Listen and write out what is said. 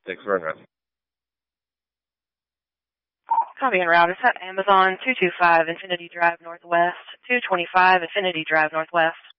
Thanks very much. Copy en route. It's at Amazon 225 Infinity Drive Northwest, 225 Infinity Drive Northwest.